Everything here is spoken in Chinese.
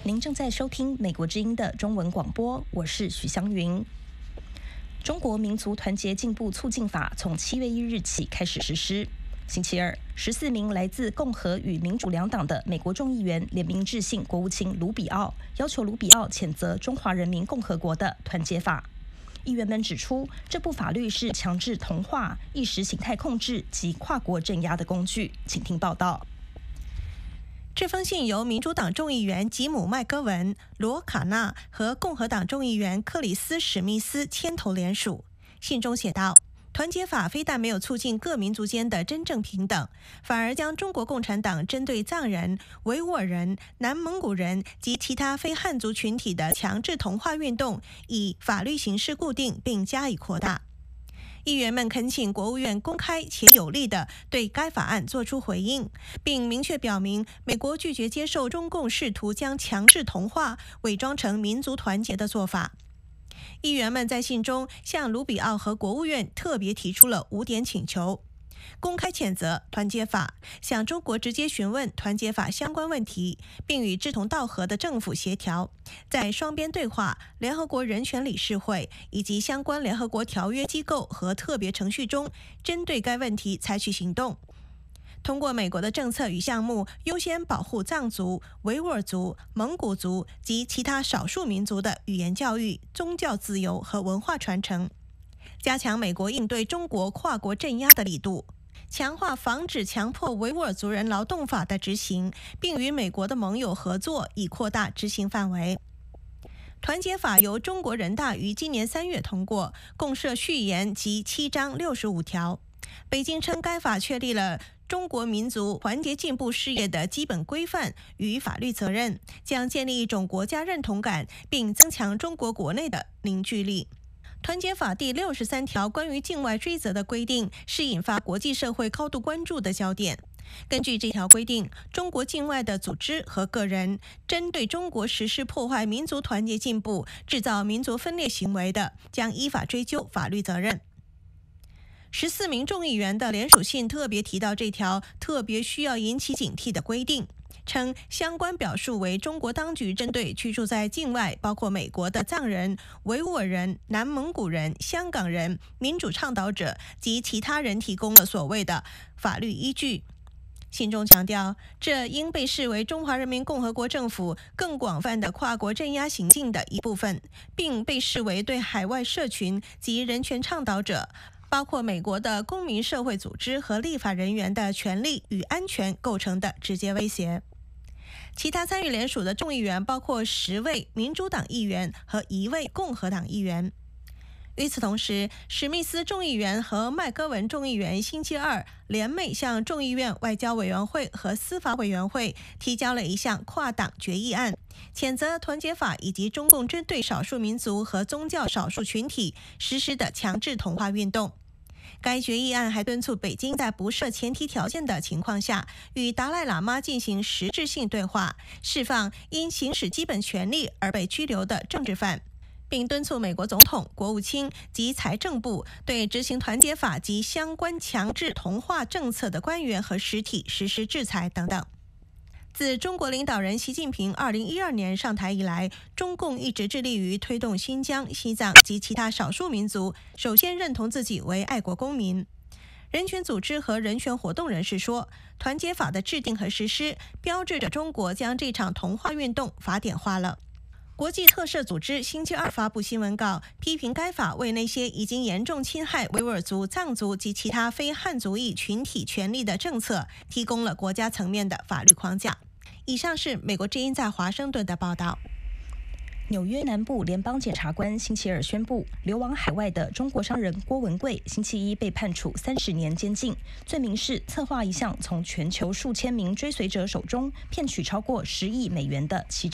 您正在收听美国之音的中文广播，我是许湘云。中国民族团结进步促进法从7月1日起开始实施。星期二，14名来自共和与民主两党的美国众议员联名致信国务卿卢比奥，要求卢比奥谴责中华人民共和国的团结法。议员们指出，这部法律是强制同化、意识形态控制及跨国镇压的工具。请听报道。 这封信由民主党众议员吉姆·麦戈文、罗卡纳和共和党众议员克里斯·史密斯牵头联署。信中写道，团结法非但没有促进各民族间的真正平等，反而将中国共产党针对藏人、维吾尔人、南蒙古人及其他非汉族群体的强制同化运动以法律形式固定并加以扩大。议员们恳请国务院公开且有力地对该法案作出回应，并明确表明美国拒绝接受中共试图将强制同化伪装成民族团结的做法。议员们在信中向卢比奥和国务院特别提出了5点请求：公开谴责团结法，向中国直接询问团结法相关问题，并与志同道合的政府协调，在双边对话、联合国人权理事会以及相关联合国条约机构和特别程序中，针对该问题采取行动。通过美国的政策与项目，优先保护藏族、维吾尔族、蒙古族及其他少数民族的语言教育、宗教自由和文化传承，加强美国应对中国跨国镇压的力度，强化防止强迫维吾尔族人劳动法的执行，并与美国的盟友合作，以扩大执行范围。团结法由中国人大于今年3月通过，共设序言及7章65条。北京称该法确立了中国民族团结进步事业的基本规范与法律责任，将建立一种国家认同感，并增强中国国内的凝聚力。团结法第63条关于境外追责的规定是引发国际社会高度关注的焦点。根据这条规定，中国境外的组织和个人针对中国实施破坏民族团结进步、制造民族分裂行为的，将依法追究法律责任。14名众议员的联署信特别提到这条特别需要引起警惕的规定，称相关表述为中国当局针对居住在境外，包括美国的藏人、维吾尔人、南蒙古人、香港人、民主倡导者及其他人提供了所谓的法律依据。信中强调，这应被视为中华人民共和国政府更广泛的跨国镇压行径的一部分，并被视为对海外社群及人权倡导者，包括美国的公民社会组织和立法人员的权利与安全构成的直接威胁。其他参与联署的众议员包括10位民主党议员和1位共和党议员。与此同时，史密斯众议员和麦戈文众议员星期二联袂向众议院外交委员会和司法委员会提交了一项跨党决议案，谴责团结法以及中共针对少数民族和宗教少数群体实施的强制同化运动。该决议案还敦促北京在不设前提条件的情况下，与达赖喇嘛进行实质性对话，释放因行使基本权利而被拘留的政治犯，并敦促美国总统、国务卿及财政部对执行团结法及相关强制同化政策的官员和实体实施制裁等等。自中国领导人习近平2012年上台以来，中共一直致力于推动新疆、西藏及其他少数民族首先认同自己为爱国公民。人权组织和人权活动人士说，团结法的制定和实施标志着中国将这场同化运动法典化了。国际特赦组织星期二发布新闻稿，批评该法为那些已经严重侵害维吾尔族、藏族及其他非汉族裔群体权利的政策提供了国家层面的法律框架。以上是美国之音在华盛顿的报道。 纽约南部联邦检察官星期二宣布，流亡海外的中国商人郭文贵星期一被判处30年监禁，罪名是策划一项从全球数千名追随者手中骗取超过10亿美元的欺诈